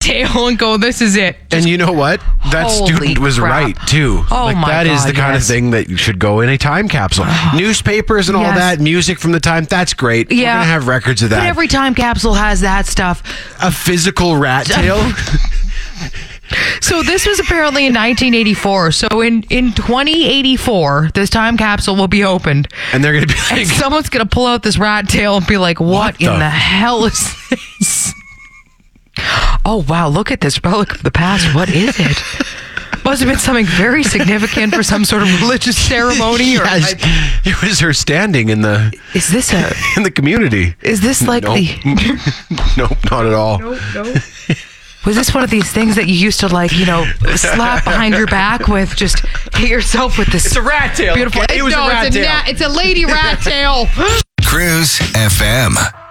tail and go, this is it. And you know what? That Holy student was crap. right, too. Oh, my that is God, the kind of yes. thing that should go in a time capsule. Newspapers and all Yes. that, music from the time, that's great. We're Yeah. going to have records of that. But every time capsule has that stuff. A physical rat tail? So this was apparently in 1984. So in 2084, this time capsule will be opened. And they're going to be And like, someone's going to pull out this rat tail and be like, what in the- the hell is this? Oh, wow. Look at this relic of the past. What is it? Must have been something very significant for some sort of religious ceremony. Or Yes, it was her standing in the is this community. Is this like Nope. Nope, not at all. was this one of these things that you used to slap behind your back with? Just hit yourself with this. It's a rat tail. Beautiful. Okay? It was a rat tail. It's a lady rat tail. Cruise FM.